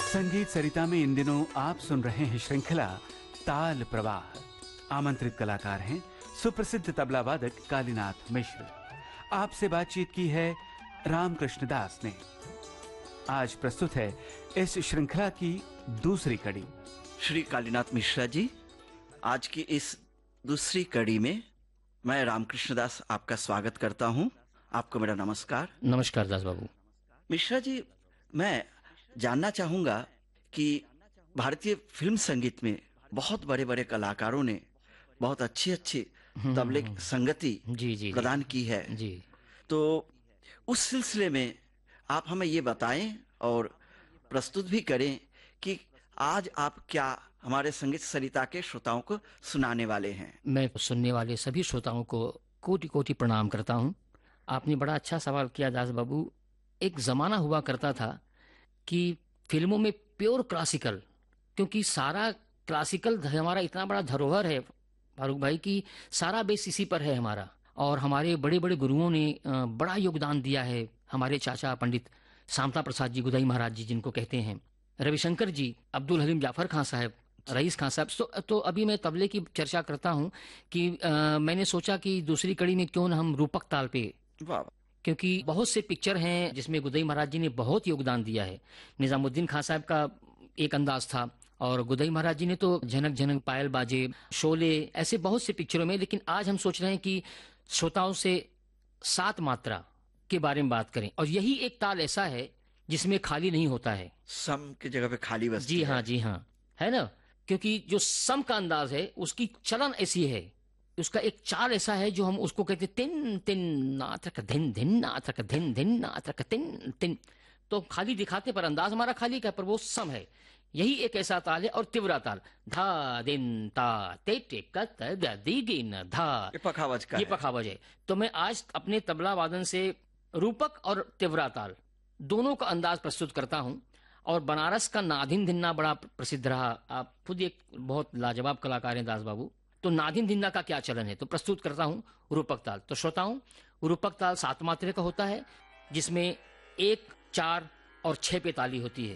संगीत सरिता में इन दिनों आप सुन रहे हैं श्रृंखला ताल प्रवाह। आमंत्रित कलाकार हैं सुप्रसिद्ध तबला वादक कालीनाथ मिश्र। आपसे बातचीत की है रामकृष्ण दास ने। आज प्रस्तुत है इस श्रृंखला की दूसरी कड़ी। श्री कालीनाथ मिश्रा जी, आज की इस दूसरी कड़ी में मैं रामकृष्ण दास आपका स्वागत करता हूं। आपको मेरा नमस्कार। नमस्कार दास बाबू। मिश्रा जी, मैं जानना चाहूंगा कि भारतीय फिल्म संगीत में बहुत बड़े बड़े कलाकारों ने बहुत अच्छी अच्छी तबले की संगति जी प्रदान की है जी। तो उस सिलसिले में आप हमें ये बताएं और प्रस्तुत भी करें कि आज आप क्या हमारे संगीत सरिता के श्रोताओं को सुनाने वाले हैं। मैं सुनने वाले सभी श्रोताओं को कोटि कोटि प्रणाम करता हूं। आपने बड़ा अच्छा सवाल किया दास बाबू। एक जमाना हुआ करता था कि फिल्मों में प्योर क्लासिकल, क्योंकि सारा क्लासिकल हमारा इतना बड़ा धरोहर है फारूक भाई की, सारा बेस इसी पर है हमारा। और हमारे बड़े बड़े गुरुओं ने बड़ा योगदान दिया है। हमारे चाचा पंडित शांता प्रसाद जी गुदाई महाराज जी जिनको कहते हैं, रविशंकर जी, अब्दुल हलीम जाफर खान साहब, रईस खान साहब। तो अभी मैं तबले की चर्चा करता हूं कि मैंने सोचा कि दूसरी कड़ी में क्यों न हम रूपक ताल पे, वाह, क्योंकि बहुत से पिक्चर हैं जिसमें गुदई महाराज जी ने बहुत योगदान दिया है। निजामुद्दीन खान साहब का एक अंदाज था और गुदई महाराज जी ने तो झनक झनक पायल बाजे, शोले, ऐसे बहुत से पिक्चरों में। लेकिन आज हम सोच रहे हैं कि श्रोताओं से सात मात्रा के बारे में बात करें, और यही एक ताल ऐसा है जिसमें खाली नहीं होता है। सम की जगह पे खाली बस। जी हाँ, जी हाँ, है ना। क्योंकि जो सम का अंदाज है उसकी चलन ऐसी है, उसका एक चाल ऐसा है जो हम उसको कहते तिन तिन नात्रक धिन धिन नात्रक धिन धिन नात्रक तिन तिन। तो खाली दिखाते पर अंदाज हमारा खाली का, पर वो सम है। यही एक ऐसा ताल है। और तिवरा ताल, धा दिन ता ते टे कत दी गिन धा, ये पखावज का ये है। पखावज है। तो मैं आज अपने तबला वादन से रूपक और तिवरा ताल दोनों का अंदाज प्रस्तुत करता हूं। और बनारस का नादिन धिन्ना बड़ा प्रसिद्ध रहा। आप खुद एक बहुत लाजवाब कलाकार हैं दास बाबू। तो नादिन धिन्ना का क्या चलन है, तो प्रस्तुत करता हूं रूपक ताल। तो श्रोताओं, रूपक ताल सात मात्रे का होता है जिसमें 1, 4 और 6 पे ताली होती है।